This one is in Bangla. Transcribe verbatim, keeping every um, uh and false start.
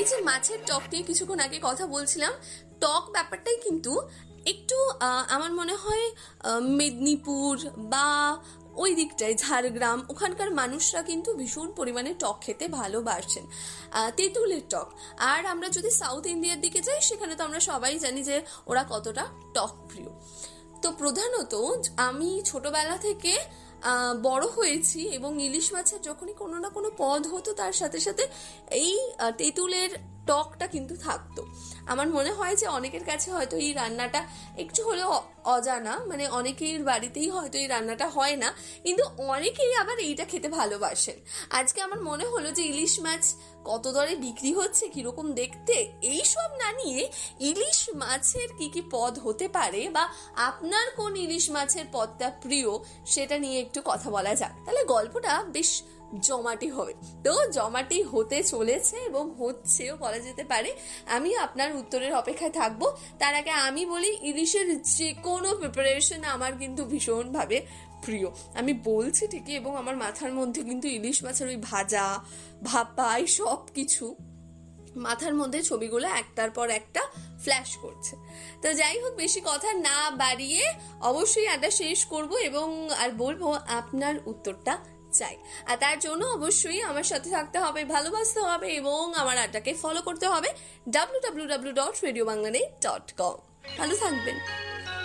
যে মাছের টক নিয়ে কিছুক্ষণ আগে কথা বলছিলাম, টক ব্যাপারটাই কিন্তু একটু আমার মনে হয় মেদিনীপুর বা ওই দিকটায় ঝাড়গ্রাম ওখানকার মানুষরা কিন্তু ভীষণ পরিমাণে টক খেতে ভালোবাসেন, তেঁতুলের টক। আর আমরা যদি সাউথ ইন্ডিয়ার দিকে যাই সেখানে তো আমরা সবাই জানি যে ওরা কতটা টক প্রিয়। তো প্রধানত আমি ছোটবেলা থেকে বড় হয়েছি এবং ইলিশ মাছের যখনই কোনো না কোনো পদ হতো তার সাথে সাথে এই তেঁতুলের টকটা কিন্তু থাকতো। আমার মনে হয় যে অনেকের কাছে হয়তো এই রান্নাটা একটু হলেও অজানা, মানে অনেকের বাড়িতেই হয়তো এই রান্নাটা হয় না, কিন্তু অনেকেই আবার এইটা খেতে ভালোবাসেন। আজকে আমার মনে হলো যে ইলিশ মাছ কত দরে বিক্রি হচ্ছে, কিরকম দেখতে, এইসব না নিয়ে ইলিশ মাছের কি কি পদ হতে পারে বা আপনার কোন ইলিশ মাছের পদটা প্রিয় সেটা নিয়ে একটু কথা বলা যাক। তাহলে গল্পটা বেশ জমাটি হবে। তো জমাটি হতে চলেছে এবং হচ্ছেও বলা যেতে পারে। আমি আপনার উত্তরের অপেক্ষায় থাকবো। তার আগে আমি বলি, ইলিশের যে কোনো প্রিপারেশন আমার কিন্তু ভীষণভাবে প্রিয়। আমি বলছি ঠিকই, এবং আমার মাথার মধ্যে কিন্তু ইলিশ মাছের ওই ভাজা ভাপা সব কিছু মাথার মধ্যে ছবিগুলো একটার পর একটা ফ্ল্যাশ করছে। তো যাই হোক, বেশি কথা না বাড়িয়ে অবশ্যই আড্ডা শেষ করব এবং আর বলবো আপনার উত্তরটা চাই। আর তার জন্য অবশ্যই আমার সাথে থাকতে হবে, ভালোবাসতে হবে এবং আমার আড্ডাকে ফলো করতে হবে W W W dot radio Bangla dot com. ভালো থাকবেন।